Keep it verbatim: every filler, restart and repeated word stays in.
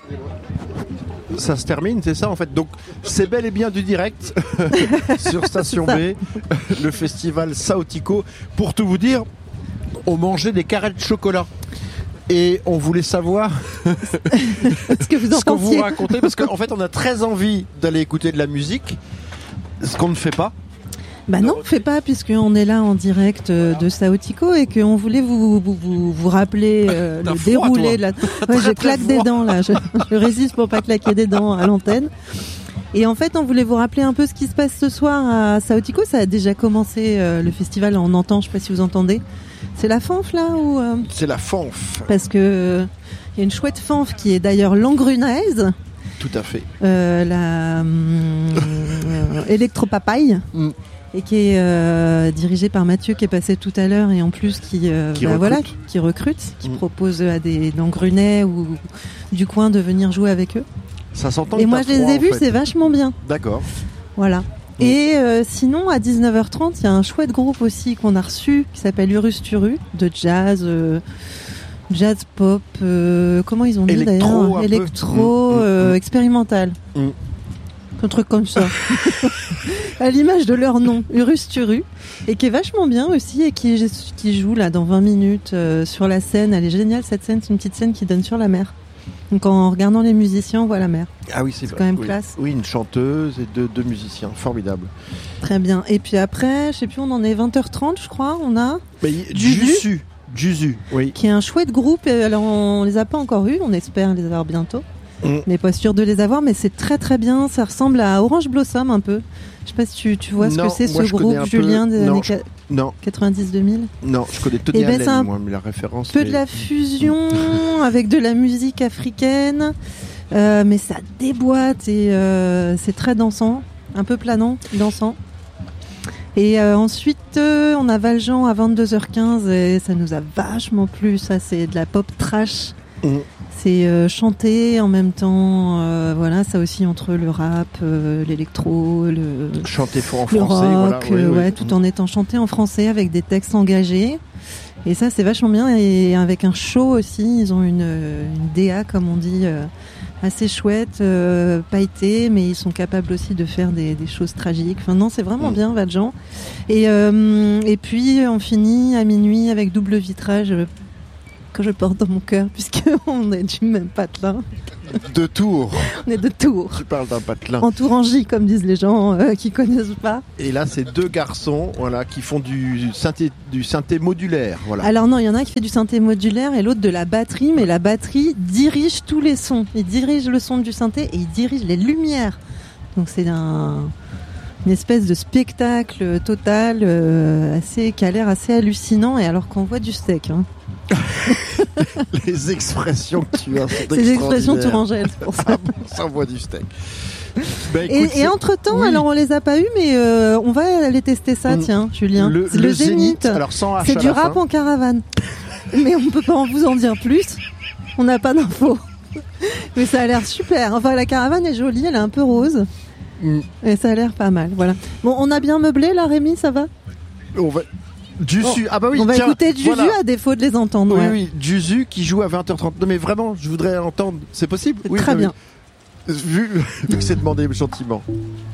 Ça se termine, c'est ça en fait. Donc c'est bel et bien du direct sur Station B, le festival Saotico. Pour tout vous dire, on mangeait des carrés de chocolat. Et on voulait savoir ce que vous ce qu'on vous racontez, parce qu'en fait on a très envie d'aller écouter de la musique, ce qu'on ne fait pas. Bah non, on ne fait pas, puisqu'on est là en direct euh, de Saotico et qu'on voulait vous, vous, vous, vous rappeler euh, le déroulé de la... Ouais, je claque des dents là, je, je résiste pour pas claquer des dents à l'antenne. Et en fait, on voulait vous rappeler un peu ce qui se passe ce soir à Saotico. Ça a déjà commencé, euh, le festival, on entend, je sais pas si vous entendez. C'est la fanf là ou euh... C'est la fanf. Parce que euh, y a une chouette fanf qui est d'ailleurs langrunaise. Tout à fait. Euh, la euh, électropapaye. Mm. Et qui est euh, dirigée par Mathieu qui est passé tout à l'heure et en plus qui, euh, qui bah, recrute, voilà, qui, recrute, qui mm. propose à des langrunais ou du coin de venir jouer avec eux. Ça s'entend. Et moi je les ai vus, fait. C'est vachement bien. D'accord. Voilà. Mm. Et euh, sinon à dix-neuf heures trente, il y a un chouette groupe aussi qu'on a reçu qui s'appelle Urus Turu, de jazz, euh, jazz pop, euh, comment ils ont dit Electro, d'ailleurs, électro, mm. euh, mm. expérimental. Mm. Un truc comme ça. À l'image de leur nom, Urus Turu, et qui est vachement bien aussi et qui, qui joue là dans vingt minutes euh, sur la scène. Elle est géniale cette scène, c'est une petite scène qui donne sur la mer. Donc en regardant les musiciens, on voit la mer. Ah oui, c'est, c'est quand même oui. classe. Oui, une chanteuse et deux, deux musiciens, formidable. Très bien. Et puis après, je sais plus, on en est vingt heures trente, je crois, on a Jusu. Jusu, oui. Qui est un chouette groupe. Alors on les a pas encore eus, on espère les avoir bientôt. Mmh. On n'est pas sûr de les avoir, mais c'est très très bien. Ça ressemble à Orange Blossom un peu. Je sais pas si tu, tu vois ce non, que c'est moi, ce groupe, Julien, peu... des non, années je... non. quatre-vingt-dix deux mille. Non, je connais Tony eh ben, Allen, un moi, mais la référence. Peu mais... de la fusion avec de la musique africaine, euh, mais ça déboîte et euh, c'est très dansant, un peu planant, dansant. Et euh, ensuite, euh, on a Valjean à vingt-deux heures quinze et ça nous a vachement plu. Ça, c'est de la pop trash. Mmh. C'est euh, chanté en même temps, euh, voilà, ça aussi entre le rap, euh, l'électro, le chanter fort en le français, rock, voilà, oui, euh, oui. ouais, tout mmh. en étant chanté en français avec des textes engagés. Et ça, c'est vachement bien. Et avec un show aussi, ils ont une, une D A, comme on dit, euh, assez chouette, euh, pailletée, mais ils sont capables aussi de faire des, des choses tragiques. Enfin non, c'est vraiment mmh. bien, Valjean. Et euh, et puis on finit à minuit avec double vitrage. Que je porte dans mon cœur, puisqu'on est du même patelin. De Tours. On est de Tours. Tu parles d'un patelin. En Tourangie, comme disent les gens euh, qui connaissent pas. Et là, c'est deux garçons, voilà, qui font du synthé, du synthé modulaire, voilà. Alors non, il y en a un qui fait du synthé modulaire et l'autre de la batterie, mais la batterie dirige tous les sons. Il dirige le son du synthé et il dirige les lumières. Donc c'est un... une espèce de spectacle total, euh, assez, qui a l'air assez hallucinant, et alors qu'on voit du steak. Hein. Les expressions que tu as sont extraordinaires. Ces expressions tourangelles, c'est pour ça. Ah bon, ça envoie du steak. Bah, écoute, et, et entre-temps, oui. alors on les a pas eus, mais euh, on va aller tester ça, mmh. tiens, Julien. Le, c'est le, le Zénith. Alors sans H c'est du rap fin. en caravane. Mais on peut pas en vous en dire plus. On n'a pas d'infos. Mais ça a l'air super. Enfin, la caravane est jolie, elle est un peu rose. Mmh. Et ça a l'air pas mal, voilà. Bon, on a bien meublé là, Rémi, ça va ? On va... Jusu, oh, ah bah oui, on va tiens, écouter Jusu voilà. à défaut de les entendre. Oui, ouais. oui, Jusu qui joue à vingt heures trente. Non mais vraiment, je voudrais entendre. C'est possible ? C'est oui, très oui. bien. Vu, vu que c'est demandé gentiment.